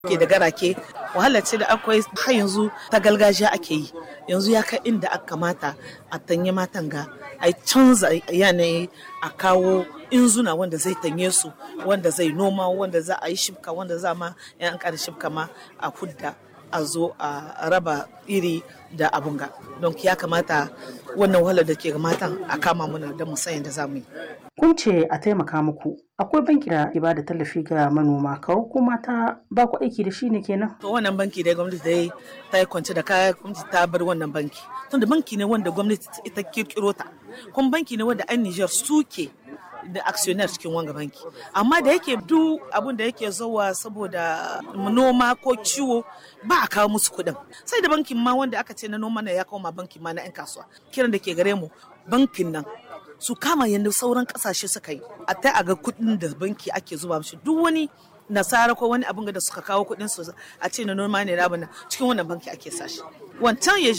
ke da garake wahalar ce da akwai har yanzu ta gargajiya ake yi yanzu ya kai inda aka kamata a tanye matan ga a canza yanayi a kawo inzuna wanda zai tanye su wanda zai noma wanda za a yi shibka wanda za ma yan ƙara shibka ma a hudda a zo a raba iri da abunga don ya kamata wannan wahalar da ke ga matan a kama muna don mu san yadda za mu yi. Kun ce a taimaka muku akwai banki da ke bada tallafi ga manoma kawo ko mata ba ku aiki da shi ne kenan? To wannan banki dai gwamnati dai ta yi kwance da kaya gwamnati ta bar wannan banki tunda banki ne wanda gwamnati ita kirkiro ta kuma banki ne wanda 'yan Nijar suke da actionnaire cikin wanga banki amma da yake duk abin da yake zuwa saboda noma ko ciwo ba a kawo musu kuɗin sai da bankin ma wanda aka ce na noma ne ya kawo ma bankin ma na 'yan kasuwa kiran da ke gare mu bankin nan su kama yadda sauran kasashe suka yi a ta a ga kuɗin da banki ake zuba mishi duk wani nasara ko wani abin da suka kawo kuɗin su a ce na noma ne rabana cikin wannan banki ake sashi wancan ya